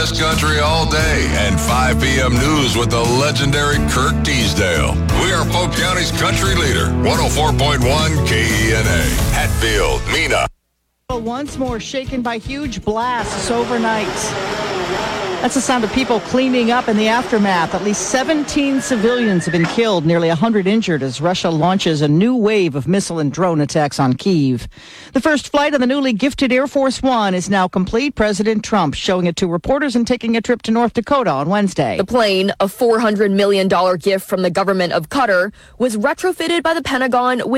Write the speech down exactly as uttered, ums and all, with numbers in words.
best country all day and five p.m. news with the legendary Kirk Teasdale. We are Polk County's country leader, one oh four point one K E N A. Hatfield, Mena. Once more shaken by huge blasts overnight. That's the sound of people cleaning up in the aftermath. At least seventeen civilians have been killed, nearly one hundred injured as Russia launches a new wave of missile and drone attacks on Kyiv. The first flight of the newly gifted Air Force One is now complete. President Trump showing it to reporters and taking a trip to North Dakota on Wednesday. The plane, a four hundred million dollars gift from the government of Qatar, was retrofitted by the Pentagon with